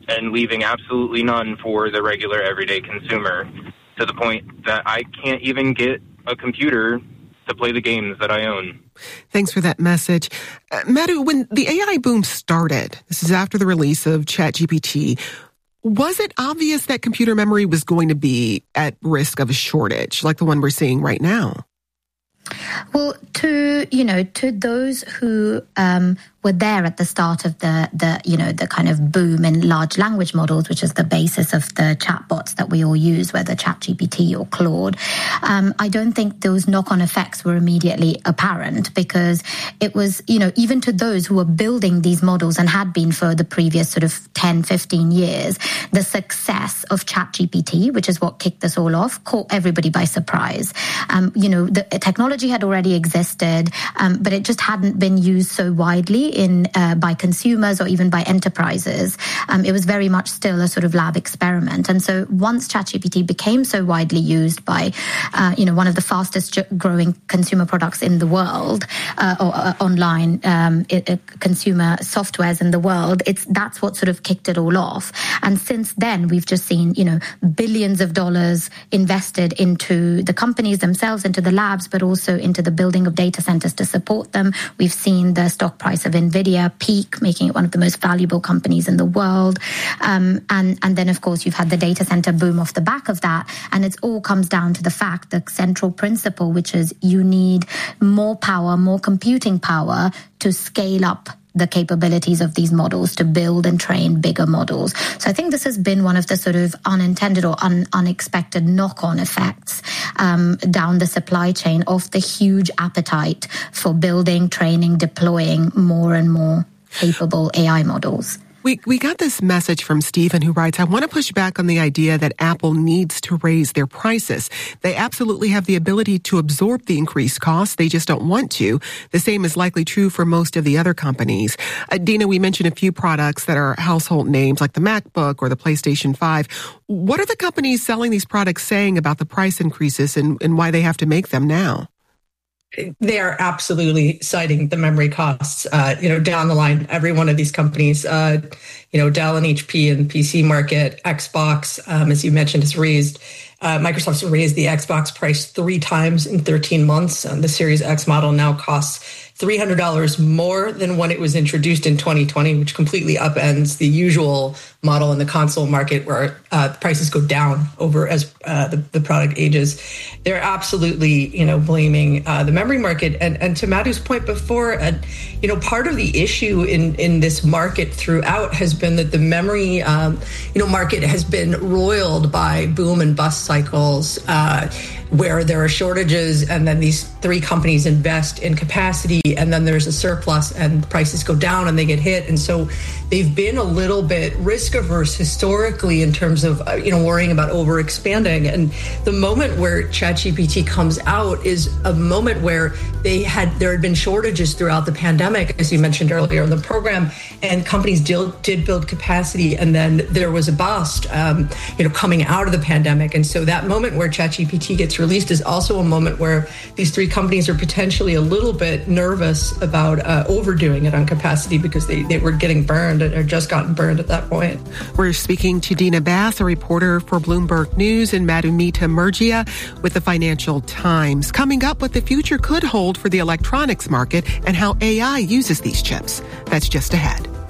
and leaving absolutely none for the regular everyday consumer, to the point that I can't even get a computer to play the games that I own. Thanks for that message. Madhu, when the AI boom started, this is after the release of ChatGPT, was it obvious that computer memory was going to be at risk of a shortage like the one we're seeing right now? Well, to those who were there at the start of the kind of boom in large language models, which is the basis of the chatbots that we all use, whether ChatGPT or Claude, I don't think those knock-on effects were immediately apparent, because it was, even to those who were building these models and had been for the previous sort of 10, 15 years, the success of ChatGPT, which is what kicked this all off, caught everybody by surprise. The technology had already existed, but it just hadn't been used so widely by consumers or even by enterprises. It was very much still a sort of lab experiment. And so once ChatGPT became so widely used by, one of the fastest growing consumer products in the world, or online consumer softwares in the world, that's what sort of kicked it all off. And since then, we've just seen, billions of dollars invested into the companies themselves, into the labs, but also into the building of data centers to support them. We've seen the stock price of NVIDIA peak, making it one of the most valuable companies in the world. And then, of course, you've had the data center boom off the back of that. And it all comes down to the fact, the central principle, which is you need more power, more computing power to scale up the capabilities of these models, to build and train bigger models. So I think this has been one of the sort of unintended or unexpected knock-on effects down the supply chain of the huge appetite for building, training, deploying more and more capable AI models. We got this message from Stephen, who writes, I want to push back on the idea that Apple needs to raise their prices. They absolutely have the ability to absorb the increased costs. They just don't want to. The same is likely true for most of the other companies. Dina, we mentioned a few products that are household names like the MacBook or the PlayStation 5. What are the companies selling these products saying about the price increases and why they have to make them now? They are absolutely citing the memory costs, down the line. Every one of these companies, Dell and HP in the PC market, Xbox, as you mentioned, has raised, Microsoft's raised the Xbox price 3 times in 13 months. The Series X model now costs $300 more than when it was introduced in 2020, which completely upends the usual model in the console market where prices go down over as the product ages. They're absolutely, blaming the memory market. And to Madhu's point before, part of the issue in this market throughout has been that the memory, market has been roiled by boom and bust cycles, where there are shortages and then these 3 companies invest in capacity and then there's a surplus and prices go down and they get hit. And so they've been a little bit risk averse historically in terms of, worrying about over expanding. And the moment where ChatGPT comes out is a moment where there had been shortages throughout the pandemic, as you mentioned earlier in the program, and companies did build capacity. And then there was a bust, coming out of the pandemic. And so that moment where ChatGPT gets released is also a moment where these 3 companies are potentially a little bit nervous about overdoing it on capacity because they were getting burned or just gotten burned at that point. We're speaking to Dina Bass, a reporter for Bloomberg News, and Madhumita Murgia with the Financial Times. Coming up, what the future could hold for the electronics market and how AI uses these chips. That's just ahead.